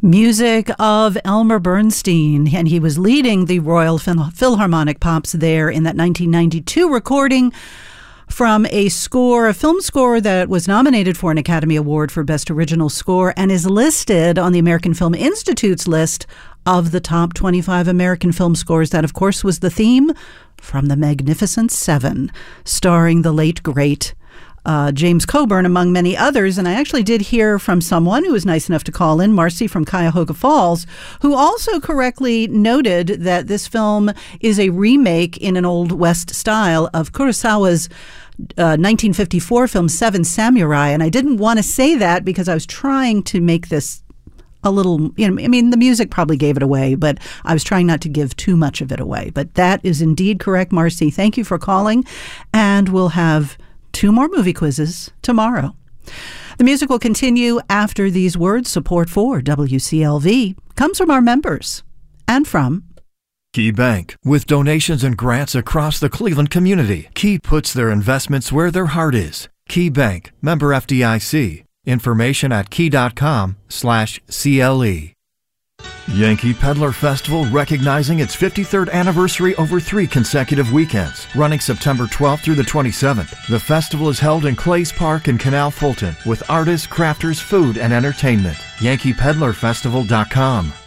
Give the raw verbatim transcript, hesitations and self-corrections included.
Music of Elmer Bernstein, and he was leading the Royal Phil- Philharmonic Pops there in that nineteen ninety-two recording from a score, a film score that was nominated for an Academy Award for Best Original Score and is listed on the American Film Institute's list of the top twenty-five American film scores. That, of course, was the theme from The Magnificent Seven, starring the late, great Uh, James Coburn, among many others. And I actually did hear from someone who was nice enough to call in, Marcy from Cuyahoga Falls, who also correctly noted that this film is a remake in an Old West style of Kurosawa's uh, nineteen fifty-four film Seven Samurai. And I didn't want to say that because I was trying to make this a little, you know, I mean, the music probably gave it away, but I was trying not to give too much of it away. But that is indeed correct, Marcy. Thank you for calling. And we'll have two more movie quizzes tomorrow. The music will continue after these words. Support for W C L V comes from our members and from Key Bank. With donations and grants across the Cleveland community, Key puts their investments where their heart is. Key Bank, member F D I C. Information at key.com slash CLE. Yankee Peddler Festival recognizing its fifty-third anniversary over three consecutive weekends, running September twelfth through the twenty-seventh. The festival is held in Clays Park in Canal Fulton with artists, crafters, food, and entertainment. Yankee Peddler Festival dot com.